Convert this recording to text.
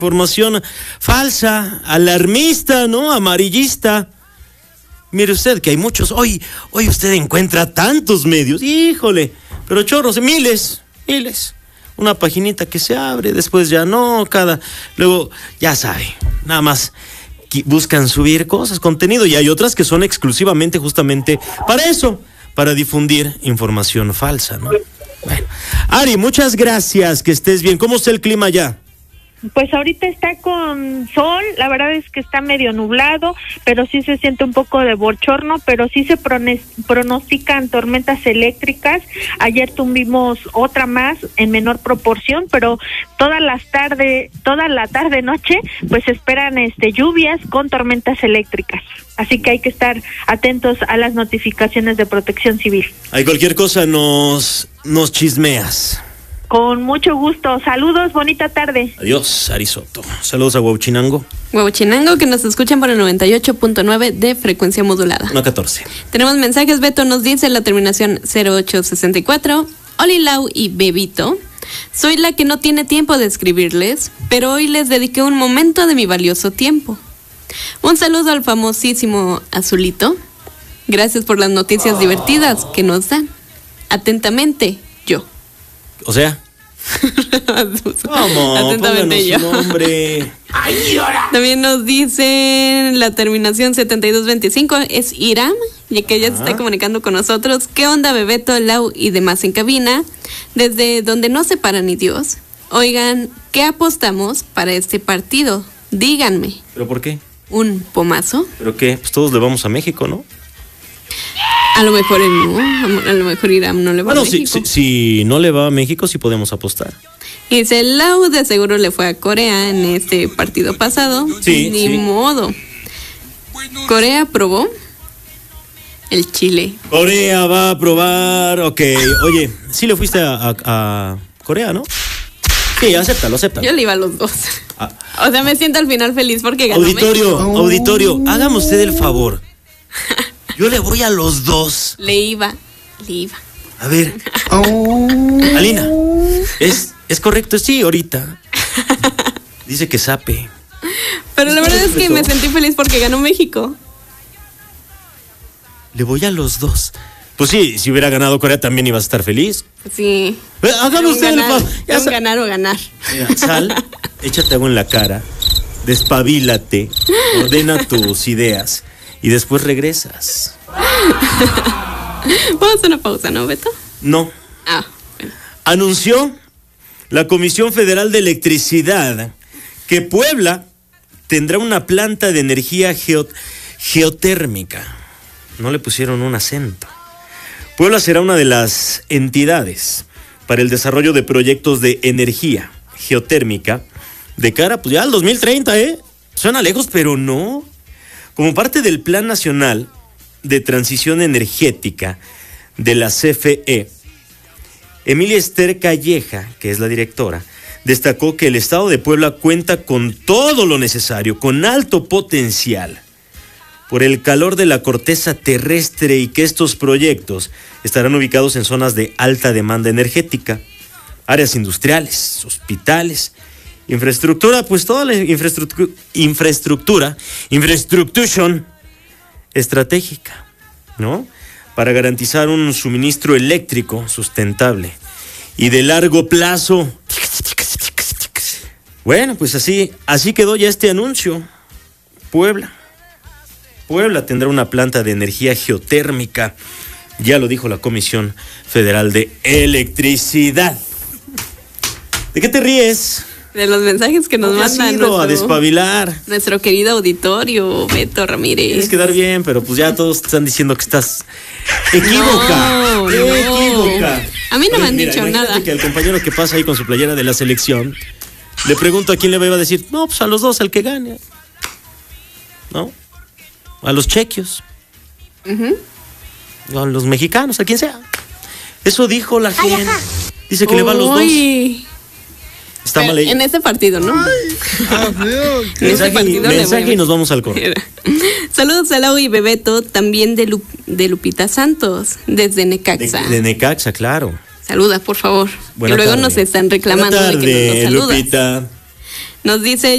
información falsa, alarmista, ¿no? Amarillista. Mire usted que hay muchos, hoy usted encuentra tantos medios, híjole, pero chorros, miles. Una paginita que se abre, después ya no, luego ya sabe, nada más buscan subir cosas, contenido, y hay otras que son exclusivamente justamente para eso, para difundir información falsa, ¿no? Bueno, Ari, muchas gracias, que estés bien. ¿Cómo está el clima allá? Pues ahorita está con sol, la verdad es que está medio nublado, pero sí se siente un poco de bochorno, pero sí se pronostican tormentas eléctricas. Ayer tuvimos otra más en menor proporción, pero toda la tarde noche, pues esperan lluvias con tormentas eléctricas. Así que hay que estar atentos a las notificaciones de Protección Civil. Hay cualquier cosa, nos chismeas. Con mucho gusto. Saludos, bonita tarde. Adiós, Ari Soto. Saludos a Huauchinango. Huauchinango, que nos escuchan por el 98.9 de frecuencia modulada. 114. Tenemos mensajes. Beto nos dice la terminación 0864. Olilau y Bebito. Soy la que no tiene tiempo de escribirles, pero hoy les dediqué un momento de mi valioso tiempo. Un saludo al famosísimo Azulito. Gracias por las noticias divertidas que nos dan. Atentamente, yo. O sea, ¿cómo? Atentamente yo. Nombre. También nos dicen la terminación 7225 es Iram, ya que ella se está comunicando con nosotros. ¿Qué onda, Bebeto, Lau y demás en cabina? Desde donde no se para ni Dios. Oigan, ¿qué apostamos para este partido? Díganme. ¿Pero por qué? ¿Un pomazo? ¿Pero qué? Pues todos le vamos a México, ¿no? A lo mejor él no, a lo mejor Iram no le va a México. Si no le va a México, sí podemos apostar. Y dice, Lau de seguro le fue a Corea en este partido pasado. Sí, Ni modo. Corea probó el Chile. Corea va a probar, ok. Oye, sí le fuiste a Corea, ¿no? Sí, acéptalo. Yo le iba a los dos. O sea, me siento al final feliz porque ganó México. Auditorio, hágame usted el favor. Yo le voy a los dos. Le iba. A ver. Alina, ¿es correcto? Sí, ahorita. Dice que sape. Pero la verdad es que me sentí feliz porque ganó México. Le voy a los dos. Pues sí, si hubiera ganado Corea también ibas a estar feliz. Sí. Hágame usted el favor. Ganar o ganar. Mira, sal, échate agua en la cara, despabilate, ordena tus ideas y después regresas. Vamos a una pausa, ¿no, Beto? No. Bueno. Anunció la Comisión Federal de Electricidad que Puebla tendrá una planta de energía geotérmica. No le pusieron un acento. Puebla será una de las entidades para el desarrollo de proyectos de energía geotérmica de cara, pues ya al 2030, Suena lejos, pero no. Como parte del Plan Nacional de Transición Energética de la CFE, Emilia Esther Calleja, que es la directora, destacó que el estado de Puebla cuenta con todo lo necesario, con alto potencial, por el calor de la corteza terrestre y que estos proyectos estarán ubicados en zonas de alta demanda energética, áreas industriales, hospitales, infraestructura, pues toda la infraestructura estratégica, ¿no? Para garantizar un suministro eléctrico sustentable y de largo plazo. Bueno, pues así quedó ya este anuncio. Puebla tendrá una planta de energía geotérmica, ya lo dijo la Comisión Federal de Electricidad. ¿De qué te ríes? De los mensajes que nos mandan a despabilar. Nuestro querido auditorio, Beto Ramírez. Tienes que dar bien, pero pues ya todos están diciendo que estás equívoca. Equívoca. A mí no me han dicho nada. Que al compañero que pasa ahí con su playera de la selección, le pregunto a quién le va a decir, no, pues a los dos, al que gane. ¿No? A los chequios. A los mexicanos, a quien sea. Eso dijo la gente. Dice que le va a los dos. Está mal ella. En este partido, ¿no? Mensaje y nos vamos al corte. Saludos a Lau y Bebeto, también de Lupita Santos, desde Necaxa. De Necaxa, claro. Saluda, por favor. Buena que luego tarde. nos están reclamando Buena tarde, de que no nos saludas. Lupita. Nos dice